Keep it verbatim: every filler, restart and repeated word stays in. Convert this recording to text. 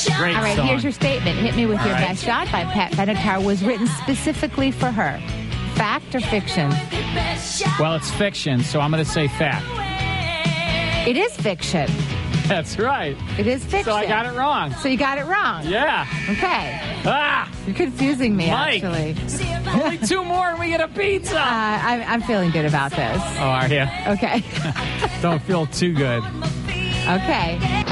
Great All right, song. here's your statement. Hit Me With All Your right. Best Shot by Pat Benatar was written specifically for her. Fact or fiction? Well, it's fiction, so I'm going to say fact. It is fiction. That's right. It is fiction. So I got it wrong. So you got it wrong. Yeah. Okay. Ah, You're confusing me, Mike. actually. only two more and we get a pizza. Uh, I'm, I'm feeling good about this. Oh, are you? Okay. Don't feel too good. Okay.